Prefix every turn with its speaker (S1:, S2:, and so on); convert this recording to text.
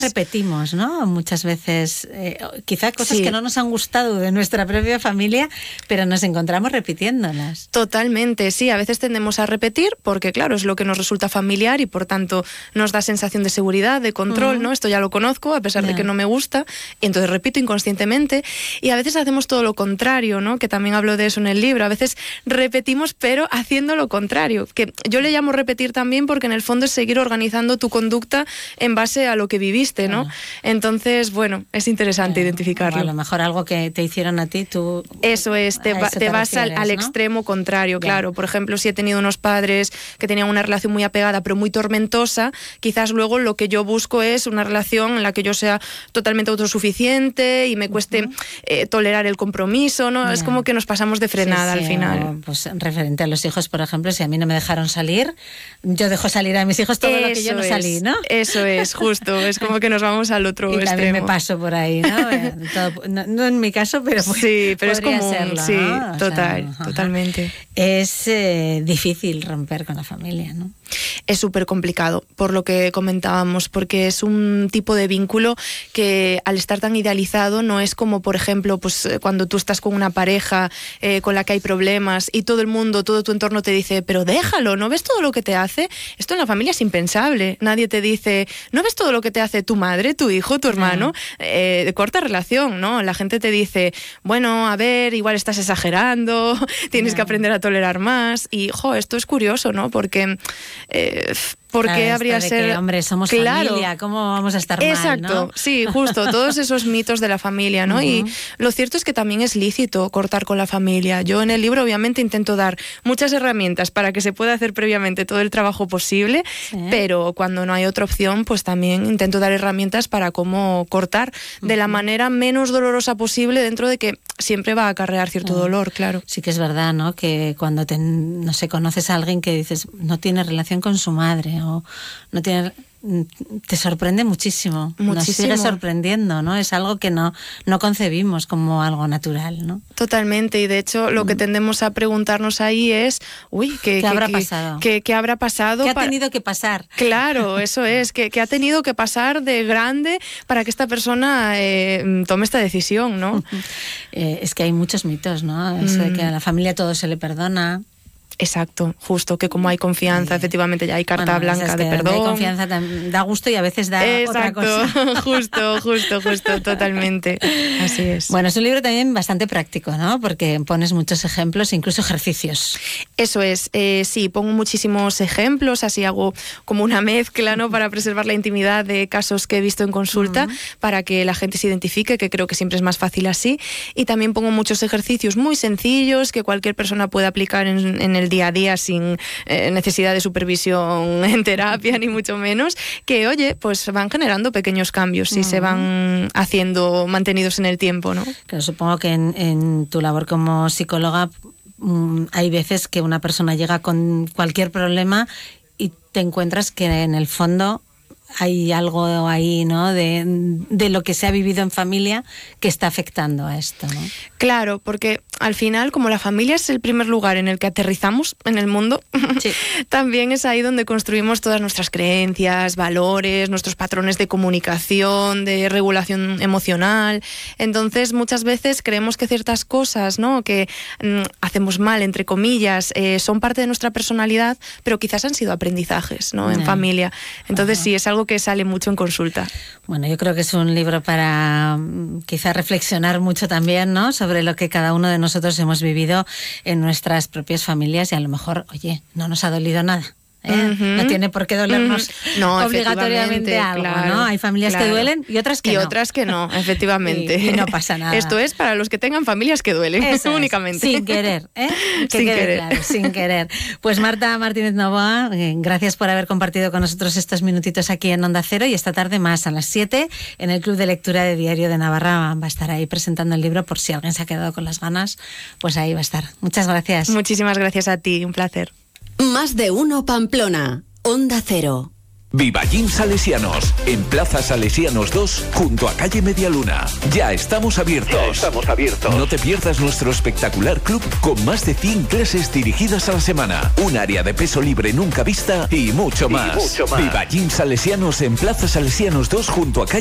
S1: Repetimos, ¿no? Muchas veces, quizá cosas que no nos han gustado de nuestra propia familia, pero nos encontramos repitiéndolas.
S2: Totalmente, sí. A veces tendemos a repetir porque, claro, es lo que nos resulta familiar y, por tanto, nos da sensación de seguridad, de control, ¿no? Esto ya lo conozco, a pesar de que no me gusta, y entonces repito inconscientemente. Y a veces hacemos todo lo contrario, ¿no? Que también hablo de eso en el libro. A veces repetimos, pero haciendo lo contrario. Que yo le llamo repetir también porque, en el fondo, es seguir organizando tu conducta en base a lo que viviste, ¿no? Entonces, bueno, es interesante identificarlo.
S1: A lo mejor algo que te hicieron a ti, tú...
S2: Eso es, te vas al extremo contrario, claro. Por ejemplo, si he tenido unos padres que tenían una relación muy apegada, pero muy tormentosa, quizás luego lo que yo busco es una relación en la que yo sea totalmente autosuficiente y me cueste tolerar el compromiso, ¿no? Es como que nos pasamos de frenada al final.
S1: Pues referente a los hijos, por ejemplo, si a mí no me dejaron salir, yo dejo salir a mis hijos todo lo que yo no salí, ¿no?
S2: Eso es, justo. Es como que nos vamos al otro extremo.
S1: Y también me paso por ahí, ¿no? No en mi caso, pero
S2: sí, pero es como
S1: serlo,
S2: sí,
S1: ¿no?
S2: Totalmente.
S1: Es difícil romper con la familia, ¿no?
S2: Es súper complicado, por lo que comentábamos, porque es un tipo de vínculo que, al estar tan idealizado, no es como, por ejemplo, pues cuando tú estás con una pareja con la que hay problemas y todo el mundo, todo tu entorno te dice, pero déjalo, ¿no ves todo lo que te hace? Esto en la familia es impensable. Nadie te dice, ¿no ves todo lo que te hace tu madre, tu hijo, tu hermano? Corta relación, ¿no? La gente te dice, bueno, a ver, igual estás exagerando, tienes que aprender a tolerar más. Y, esto es curioso, ¿no? Porque... ¿por qué habría de ser...?
S1: Que, hombre, somos familia, ¿cómo vamos a estar mal?
S2: Exacto, ¿no? Sí, justo, todos esos mitos de la familia, ¿no? Y lo cierto es que también es lícito cortar con la familia. Yo en el libro, obviamente, intento dar muchas herramientas para que se pueda hacer previamente todo el trabajo posible, pero cuando no hay otra opción, pues también intento dar herramientas para cómo cortar de la manera menos dolorosa posible, dentro de que siempre va a acarrear cierto dolor, claro.
S1: Sí que es verdad, ¿no? Que cuando no sé, conoces a alguien que dices, no tiene relación con su madre, o no tiene... te sorprende muchísimo. Nos sigue sorprendiendo, ¿no? Es algo que no concebimos como algo natural, ¿no?
S2: Totalmente, y de hecho lo que tendemos a preguntarnos ahí es, ¿qué habrá pasado? ¿Qué habrá pasado?
S1: ¿Qué ha tenido que pasar?
S2: Claro, eso es, ¿qué ha tenido que pasar de grande para que esta persona tome esta decisión, ¿no?
S1: Es que hay muchos mitos, ¿no? Eso de que a la familia todo se le perdona.
S2: Exacto, justo, que como hay confianza, efectivamente ya hay carta blanca de perdón.
S1: Hay confianza, da gusto y a veces da otra cosa.
S2: Justo, totalmente. Así es.
S1: Bueno, es un libro también bastante práctico, ¿no? Porque pones muchos ejemplos, incluso ejercicios.
S2: Eso es, sí, pongo muchísimos ejemplos, así hago como una mezcla, ¿no? Para preservar la intimidad de casos que he visto en consulta, para que la gente se identifique, que creo que siempre es más fácil así. Y también pongo muchos ejercicios muy sencillos que cualquier persona puede aplicar en el día a día sin necesidad de supervisión en terapia, ni mucho menos, que, pues van generando pequeños cambios y se van haciendo mantenidos en el tiempo, ¿no?
S1: Claro, supongo que en tu labor como psicóloga hay veces que una persona llega con cualquier problema y te encuentras que en el fondo hay algo ahí, ¿no? De lo que se ha vivido en familia que está afectando a esto, ¿no?
S2: Claro, porque al final, como la familia es el primer lugar en el que aterrizamos en el mundo, también es ahí donde construimos todas nuestras creencias, valores, nuestros patrones de comunicación, de regulación emocional. Entonces, muchas veces creemos que ciertas cosas, ¿no? que hacemos mal, entre comillas, son parte de nuestra personalidad, pero quizás han sido aprendizajes, ¿no? En familia. Entonces, sí, es algo que sale mucho en consulta.
S1: Bueno, yo creo que es un libro para quizá reflexionar mucho también, ¿no? Sobre lo que cada uno de nosotros hemos vivido en nuestras propias familias y a lo mejor, no nos ha dolido nada. No tiene por qué dolernos obligatoriamente algo,
S2: claro,
S1: ¿no? Hay familias que duelen y otras que no.
S2: Y otras que no, efectivamente.
S1: Y no pasa nada.
S2: Esto es para los que tengan familias que duelen, únicamente.
S1: Sin querer, sin querer. Pues Marta Martínez Novoa, gracias por haber compartido con nosotros estos minutitos aquí en Onda Cero, y esta tarde más a las 7 en el Club de Lectura de Diario de Navarra va a estar ahí presentando el libro, por si alguien se ha quedado con las ganas, pues ahí va a estar. Muchas gracias.
S2: Muchísimas gracias a ti, un placer.
S3: Más de uno Pamplona, Onda Cero. Viva Gym Salesianos, en Plaza Salesianos 2, junto a calle Medialuna. Ya estamos abiertos. No te pierdas nuestro espectacular club con más de 100 clases dirigidas a la semana, un área de peso libre nunca vista y mucho más. Viva Gym Salesianos en Plaza Salesianos 2, junto a calle